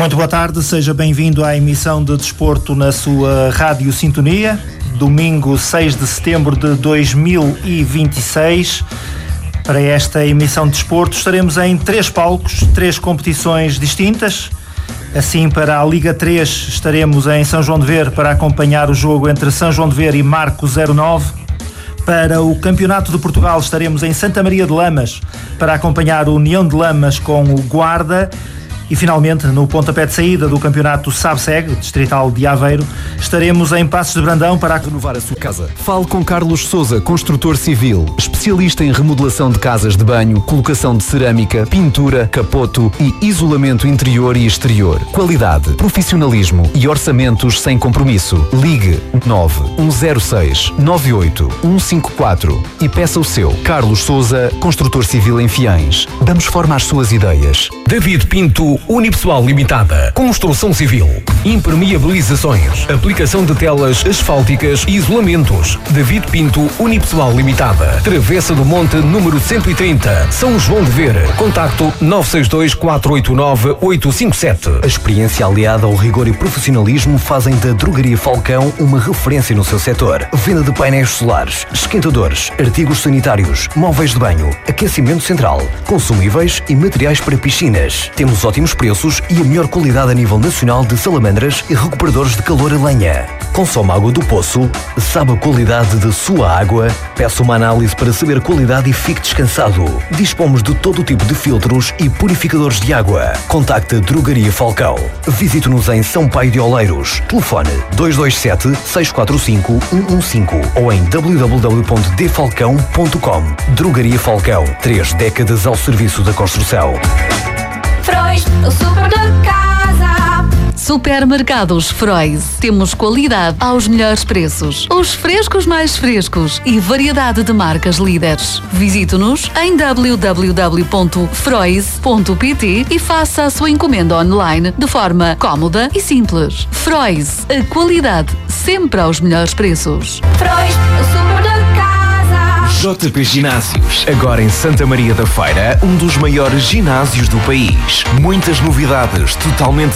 Muito boa tarde, seja bem-vindo à emissão de Desporto na sua Rádio Sintonia, domingo 6 de setembro de 2026. Para esta emissão de Desporto estaremos em 3 palcos, 3 competições distintas. Assim, para a Liga 3 estaremos em São João de Ver para acompanhar o jogo entre São João de Ver e Marco 09. Para o Campeonato de Portugal estaremos em Santa Maria de Lamas para acompanhar o União de Lamas com o Guarda. E finalmente, no pontapé de saída do campeonato SABSEG, distrital de Aveiro, estaremos em Passos de Brandão para renovar a sua casa. Fale com Carlos Sousa, construtor civil, especialista em remodelação de casas de banho, colocação de cerâmica, pintura, capoto e isolamento interior e exterior. Qualidade, profissionalismo e orçamentos sem compromisso. Ligue 910698154 e peça o seu. Carlos Sousa, construtor civil em Fiães. Damos forma às suas ideias. David Pinto Unipessoal Limitada. Construção civil, impermeabilizações, aplicação de telas asfálticas e isolamentos. David Pinto Unipessoal Limitada. Travessa do Monte, número 130, São João de Ver. Contacto 962-489-857. A experiência aliada ao rigor e profissionalismo fazem da Drogaria Falcão uma referência no seu setor. Venda de painéis solares, esquentadores, artigos sanitários, móveis de banho, aquecimento central, consumíveis e materiais para piscinas. Temos ótimos preços e a melhor qualidade a nível nacional de salamandras e recuperadores de calor a lenha. Consome água do poço? Sabe a qualidade da sua água? Peça uma análise para saber a qualidade e fique descansado. Dispomos de todo o tipo de filtros e purificadores de água. Contacte a Drogaria Falcão. Visite-nos em São Paio de Oleiros. Telefone 227-645-115 ou em www.dfalcão.com. Drogaria Falcão. 3 décadas ao serviço da construção. Frois, o super de casa. Supermercados Frois. Temos qualidade aos melhores preços. Os frescos mais frescos e variedade de marcas líderes. Visite-nos em www.frois.pt e faça a sua encomenda online de forma cómoda e simples. Frois, a qualidade sempre aos melhores preços. Frois, o super de casa. JP Ginásios, agora em Santa Maria da Feira, um dos maiores ginásios do país. Muitas novidades, totalmente